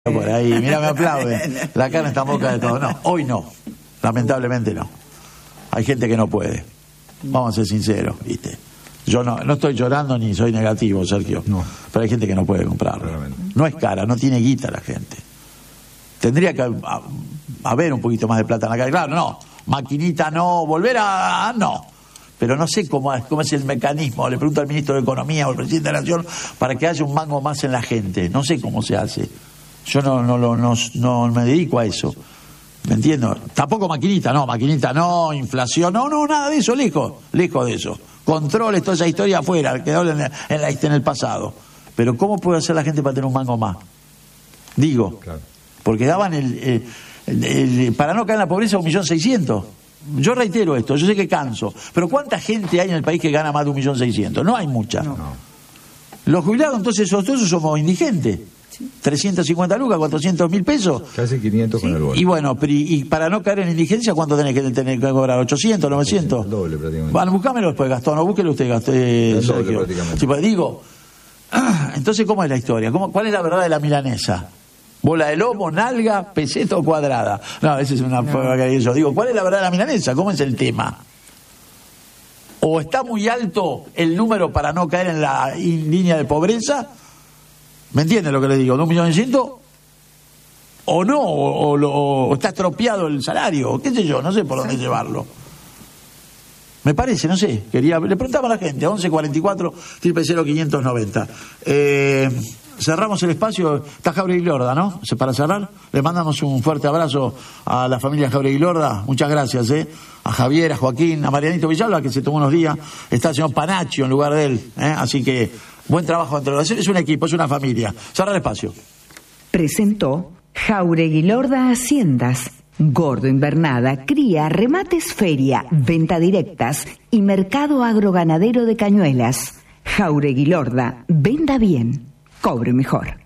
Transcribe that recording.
Por ahí, mira, me aplauden. La carne está en boca de todos. No, hoy no. Lamentablemente no. Hay gente que no puede. Vamos a ser sinceros, ¿viste? Yo no estoy llorando ni soy negativo, Sergio. No. Pero hay gente que no puede comprarlo. No es cara, no tiene guita la gente. Tendría que haber un poquito más de plata en la calle. Claro, no. Maquinita no, volver a no. Pero no sé cómo es el mecanismo. Le pregunto al ministro de Economía o al presidente de la Nación para que haya un mango más en la gente. No sé cómo se hace. Yo no me dedico a eso. ¿Me entiendo? Tampoco maquinita no, inflación, no, nada de eso, lejos de eso. Controles, toda esa historia afuera, quedó en el pasado. Pero ¿cómo puede hacer la gente para tener un mango más? Digo, claro. Porque daban para no caer en la pobreza 1.600.000. Yo reitero esto, yo sé que canso, pero ¿cuánta gente hay en el país que gana más de 1.600.000? No hay mucha. No. Los jubilados, entonces, todos somos indigentes. 350 lucas, 400.000 pesos. Casi 500 con el bono. Y bueno, y para no caer en indigencia, ¿cuánto tenés que cobrar? ¿800, 900? El doble prácticamente. Bueno, búscamelo después, Gastón, o búsquelo usted, Sergio. Sí, pues digo, entonces, ¿cómo es la historia? ¿Cuál es la verdad de la milanesa? ¿Bola de lomo, nalga, peseta o cuadrada? No, esa es una prueba que yo digo. ¿Cuál es la verdad de la milanesa? ¿Cómo es el tema? ¿O está muy alto el número para no caer en la línea de pobreza? ¿Me entiende lo que le digo? ¿De 1.600.000? ¿O no? ¿O está estropeado el salario? ¿Qué sé yo? No sé por dónde llevarlo. Me parece, no sé. Le preguntaba a la gente, 1144-00590. Cerramos el espacio. Está Jáuregui Lorda, ¿no? Para cerrar, le mandamos un fuerte abrazo a la familia Jáuregui Lorda. Muchas gracias, a Javier, a Joaquín, a Marianito Villalba, que se tomó unos días. Está el señor Panaccio en lugar de él, así que buen trabajo entre los. Es un equipo, es una familia. Cerrar el espacio. Presentó Jáuregui Lorda Haciendas. Gordo Invernada, cría, remates feria, venta directas y mercado agroganadero de Cañuelas. Jáuregui Lorda, venda bien, cobre mejor.